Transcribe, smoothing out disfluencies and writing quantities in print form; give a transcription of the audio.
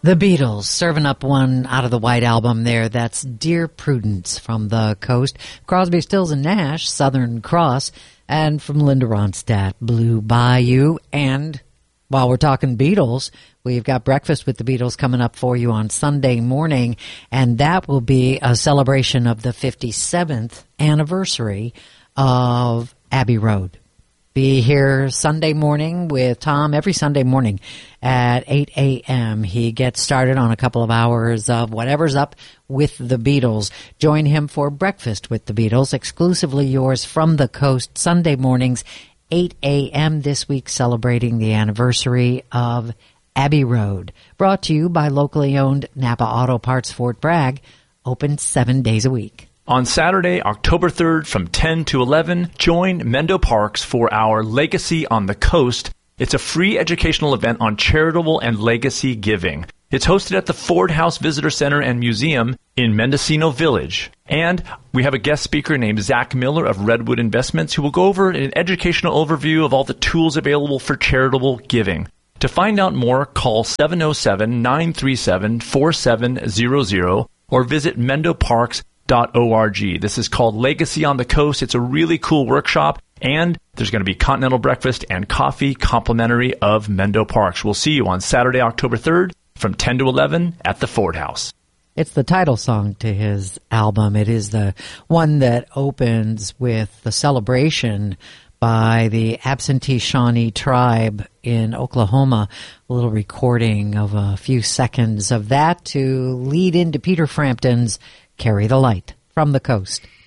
The Beatles serving up one out of the White Album there. That's Dear Prudence from the Coast. Crosby, Stills and Nash, Southern Cross. And from Linda Ronstadt, Blue Bayou. And while we're talking Beatles, we've got Breakfast with the Beatles coming up for you on Sunday morning. And that will be a celebration of the 57th anniversary of Abbey Road. Be here Sunday morning with Tom every Sunday morning at 8 a.m. He gets started on a couple of hours of whatever's up with the Beatles. Join him for Breakfast with the Beatles, exclusively yours from the Coast, Sunday mornings, 8 a.m. this week, celebrating the anniversary of Abbey Road. Brought to you by locally owned Napa Auto Parts Fort Bragg, open 7 days a week. On Saturday, October 3rd from 10 to 11, join Mendo Parks for our Legacy on the Coast. It's a free educational event on charitable and legacy giving. It's hosted at the Ford House Visitor Center and Museum in Mendocino Village. And we have a guest speaker named Zach Miller of Redwood Investments who will go over an educational overview of all the tools available for charitable giving. To find out more, call 707-937-4700 or visit mendoparks.org. This is called Legacy on the Coast. It's a really cool workshop, and there's going to be continental breakfast and coffee complimentary of Mendo Parks. We'll see you on Saturday, October 3rd from 10 to 11 at the Ford House. It's the title song to his album. It is the one that opens with the celebration by the Absentee Shawnee tribe in Oklahoma. A little recording of a few seconds of that to lead into Peter Frampton's Carry the Light from the Coast.